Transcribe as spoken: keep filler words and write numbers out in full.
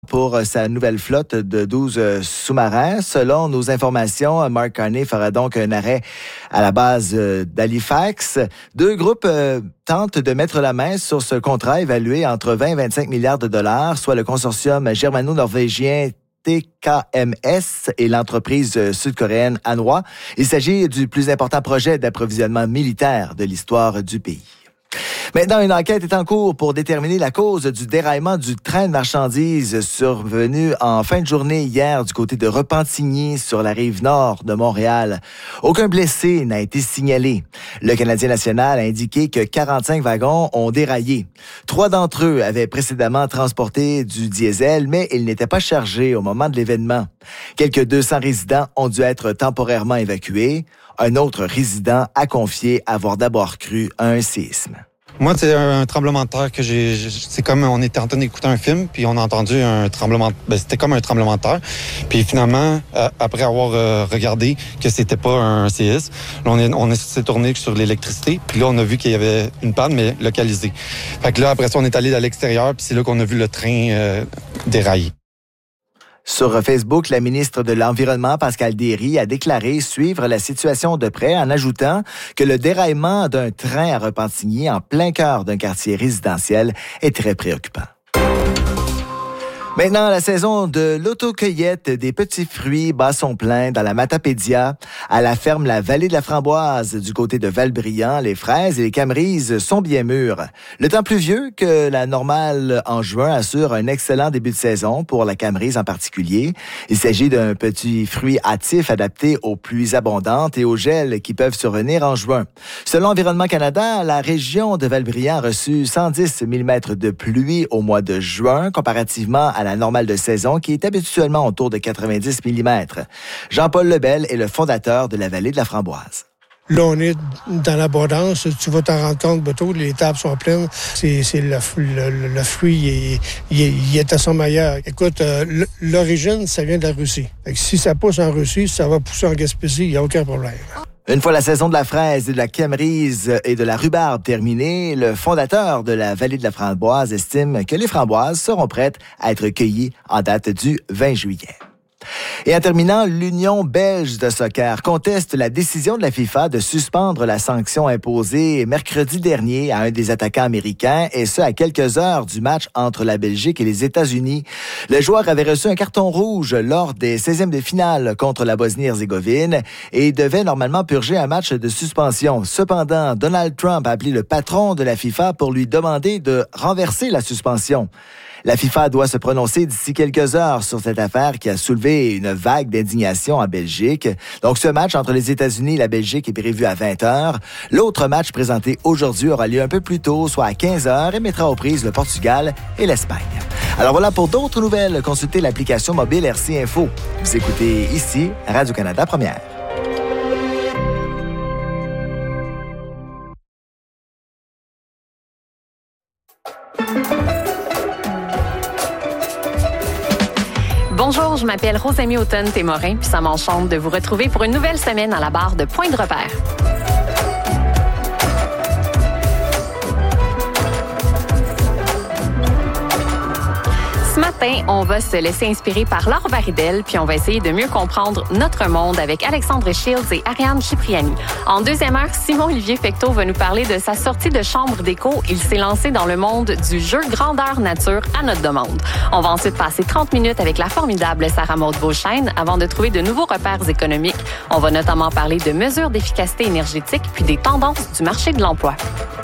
pour sa nouvelle flotte de douze sous-marins. Selon nos informations, Mark Carney fera donc un arrêt à la base d'Halifax. Deux groupes euh, tentent de mettre la main sur ce contrat évalué entre vingt et vingt-cinq milliards de dollars, soit le consortium germano-norvégien T K M S et l'entreprise sud-coréenne Hanwha. Il s'agit du plus important projet d'approvisionnement militaire de l'histoire du pays. Maintenant, une enquête est en cours pour déterminer la cause du déraillement du train de marchandises survenu en fin de journée hier du côté de Repentigny sur la rive nord de Montréal. Aucun blessé n'a été signalé. Le Canadien national a indiqué que quarante-cinq wagons ont déraillé. Trois d'entre eux avaient précédemment transporté du diesel, mais ils n'étaient pas chargés au moment de l'événement. Quelques deux cents résidents ont dû être temporairement évacués. Un autre résident a confié avoir d'abord cru à un séisme. Moi, c'est un tremblement de terre que j'ai... C'est comme on était en train d'écouter un film, puis on a entendu un tremblement... Ben, c'était comme un tremblement de terre. Puis finalement, euh, après avoir euh, regardé que c'était pas un séisme, là, on, est, on s'est tourné sur l'électricité, puis là, on a vu qu'il y avait une panne, mais localisée. Fait que là, après ça, on est allé à l'extérieur, puis c'est là qu'on a vu le train euh, dérailler. Sur Facebook, la ministre de l'Environnement, Pascale Derry, a déclaré suivre la situation de près en ajoutant que le déraillement d'un train à Repentigny en plein cœur d'un quartier résidentiel est très préoccupant. Maintenant, la saison de l'autocueillette des petits fruits bat son plein dans la Matapédia. À la ferme La Vallée de la Framboise, du côté de Valbriand, les fraises et les camerises sont bien mûres. Le temps pluvieux que la normale en juin assure un excellent début de saison pour la camerise en particulier. Il s'agit d'un petit fruit hâtif adapté aux pluies abondantes et aux gels qui peuvent survenir en juin. Selon Environnement Canada, la région de Valbriand a reçu cent dix millimètres de pluie au mois de juin, comparativement à la normale de saison qui est habituellement autour de quatre-vingt-dix millimètres. Jean-Paul Lebel est le fondateur de la Vallée de la Framboise. Là, on est dans l'abondance. Tu vas t'en rendre compte, bientôt, les tables sont pleines. C'est, c'est le, le, le fruit, il est, il, est, il est à son meilleur. Écoute, euh, l'origine, ça vient de la Russie. Fait que si ça pousse en Russie, ça va pousser en Gaspésie, il n'y a aucun problème. Une fois la saison de la fraise, de la camerise et de la rhubarbe terminée, le fondateur de la Vallée de la Framboise estime que les framboises seront prêtes à être cueillies en date du vingt juillet. Et en terminant, l'Union belge de soccer conteste la décision de la FIFA de suspendre la sanction imposée mercredi dernier à un des attaquants américains, et ce, à quelques heures du match entre la Belgique et les États-Unis. Le joueur avait reçu un carton rouge lors des seizièmes de finale contre la Bosnie-Herzégovine et devait normalement purger un match de suspension. Cependant, Donald Trump a appelé le patron de la FIFA pour lui demander de renverser la suspension. La FIFA doit se prononcer d'ici quelques heures sur cette affaire qui a soulevé une vague d'indignation en Belgique. Donc, ce match entre les États-Unis et la Belgique est prévu à vingt heures. L'autre match présenté aujourd'hui aura lieu un peu plus tôt, soit à quinze heures, et mettra aux prises le Portugal et l'Espagne. Alors voilà, pour d'autres nouvelles, consultez l'application mobile R C Info. Vous écoutez ici Radio-Canada Première. Bonjour, je m'appelle Rosamie Automne-Témorin, puis ça m'enchante de vous retrouver pour une nouvelle semaine à la barre de Point de repère. Ce matin, on va se laisser inspirer par Laure Baridel, puis on va essayer de mieux comprendre notre monde avec Alexandre Shields et Ariane Cipriani. En deuxième heure, Simon-Olivier Fecteau va nous parler de sa sortie de chambre d'écho. Il s'est lancé dans le monde du jeu grandeur nature à notre demande. On va ensuite passer trente minutes avec la formidable Sarah Maud Beauchesne avant de trouver de nouveaux repères économiques. On va notamment parler de mesures d'efficacité énergétique puis des tendances du marché de l'emploi.